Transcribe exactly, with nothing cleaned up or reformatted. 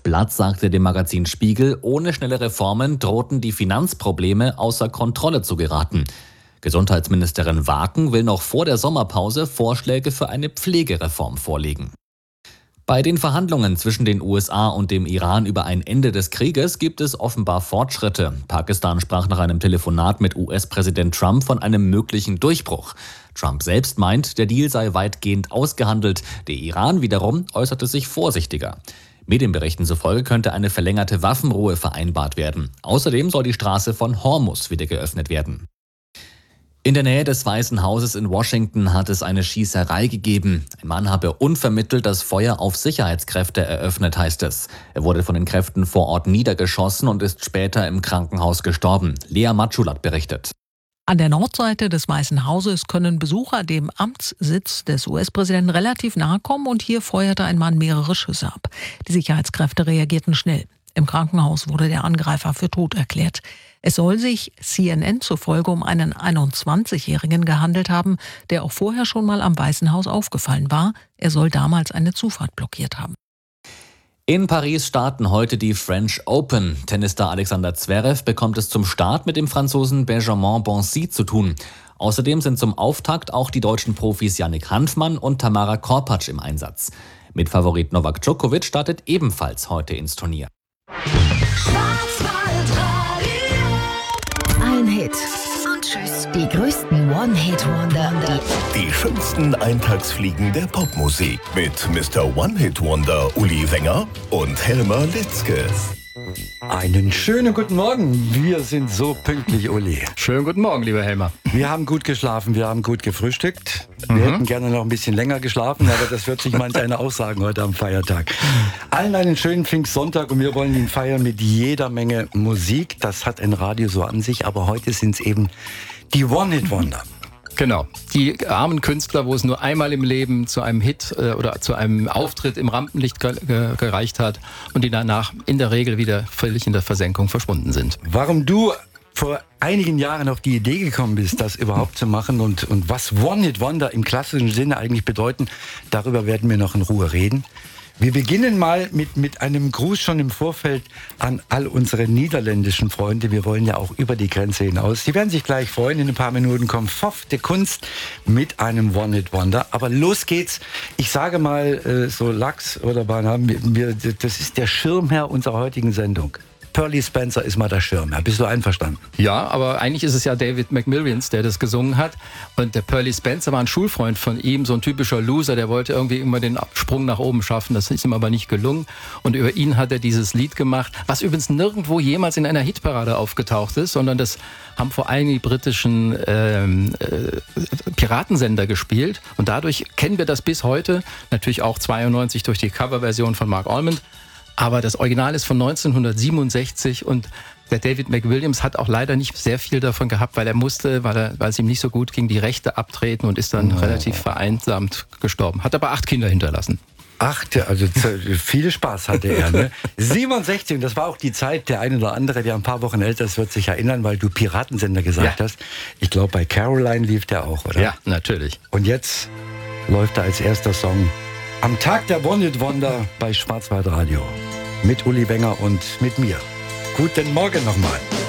Blatt sagte dem Magazin Spiegel, ohne schnelle Reformen drohten die Finanzprobleme außer Kontrolle zu geraten. Gesundheitsministerin Waken will noch vor der Sommerpause Vorschläge für eine Pflegereform vorlegen. Bei den Verhandlungen zwischen den U S A und dem Iran über ein Ende des Krieges gibt es offenbar Fortschritte. Pakistan sprach nach einem Telefonat mit U S-Präsident Trump von einem möglichen Durchbruch. Trump selbst meint, der Deal sei weitgehend ausgehandelt. Der Iran wiederum äußerte sich vorsichtiger. Medienberichten zufolge könnte eine verlängerte Waffenruhe vereinbart werden. Außerdem soll die Straße von Hormuz wieder geöffnet werden. In der Nähe des Weißen Hauses in Washington hat es eine Schießerei gegeben. Ein Mann habe unvermittelt das Feuer auf Sicherheitskräfte eröffnet, heißt es. Er wurde von den Kräften vor Ort niedergeschossen und ist später im Krankenhaus gestorben. Lea Matschulat berichtet. An der Nordseite des Weißen Hauses können Besucher dem Amtssitz des U S-Präsidenten relativ nahe kommen und hier feuerte ein Mann mehrere Schüsse ab. Die Sicherheitskräfte reagierten schnell. Im Krankenhaus wurde der Angreifer für tot erklärt. Es soll sich C N N zufolge um einen einundzwanzigjährigen gehandelt haben, der auch vorher schon mal am Weißen Haus aufgefallen war. Er soll damals eine Zufahrt blockiert haben. In Paris starten heute die French Open. Tennisstar Alexander Zverev bekommt es zum Start mit dem Franzosen Benjamin Bonzi zu tun. Außerdem sind zum Auftakt auch die deutschen Profis Yannick Hanfmann und Tamara Korpatsch im Einsatz. Mitfavorit Novak Djokovic startet ebenfalls heute ins Turnier. Ein Hit und tschüss. Die größten One-Hit-Wonder. Die schönsten Eintagsfliegen der Popmusik mit Mister One-Hit-Wonder Uli Wenger und Helmer Litzke. Einen schönen guten Morgen. Wir sind so pünktlich, Uli. Schönen guten Morgen, lieber Helmer. Wir haben gut geschlafen, wir haben gut gefrühstückt. Wir Mhm. hätten gerne noch ein bisschen länger geschlafen, aber das wird sich manch einer auch sagen heute am Feiertag. Allen einen schönen Pfingstsonntag und wir wollen ihn feiern mit jeder Menge Musik. Das hat ein Radio so an sich, aber heute sind es eben die One-Hit-Wonder. Genau. Die armen Künstler, wo es nur einmal im Leben zu einem Hit äh, oder zu einem Auftritt im Rampenlicht ge- ge- gereicht hat und die danach in der Regel wieder völlig in der Versenkung verschwunden sind. Warum du vor einigen Jahren auf die Idee gekommen bist, das überhaupt zu machen und, und was One-Hit-Wonder im klassischen Sinne eigentlich bedeuten, darüber werden wir noch in Ruhe reden. Wir beginnen mal mit, mit einem Gruß schon im Vorfeld an all unsere niederländischen Freunde. Wir wollen ja auch über die Grenze hinaus. Sie werden sich gleich freuen. In ein paar Minuten kommt Fof de Kunst mit einem One-Hit-Wonder. Aber los geht's. Ich sage mal, äh, so Lachs oder Banana, wir, das ist der Schirmherr unserer heutigen Sendung. Pearly Spencer ist mal der Schirmherr. Bist du einverstanden? Ja, aber eigentlich ist es ja David McMillions, der das gesungen hat. Und der Pearly Spencer war ein Schulfreund von ihm, so ein typischer Loser, der wollte irgendwie immer den Sprung nach oben schaffen. Das ist ihm aber nicht gelungen. Und über ihn hat er dieses Lied gemacht, was übrigens nirgendwo jemals in einer Hitparade aufgetaucht ist, sondern das haben vor allem die britischen ähm, äh, Piratensender gespielt. Und dadurch kennen wir das bis heute. Natürlich auch zweiundneunzig durch die Coverversion von Mark Almond. Aber das Original ist von neunzehnhundertsiebenundsechzig und der David McWilliams hat auch leider nicht sehr viel davon gehabt, weil er musste, weil, er, weil es ihm nicht so gut ging, die Rechte abtreten und ist dann oh. relativ vereinsamt gestorben. Hat aber acht Kinder hinterlassen. Acht, also viel Spaß hatte er. Ne? siebenundsechzig, das war auch die Zeit, der eine oder andere, der ein paar Wochen älter ist, wird sich erinnern, weil du Piratensender gesagt ja. hast. Ich glaube, bei Caroline lief der auch, oder? Ja, natürlich. Und jetzt läuft da als erster Song am Tag der One-Hit-Wonder bei Schwarzwaldradio. Mit Uli Wenger und mit mir. Guten Morgen nochmal.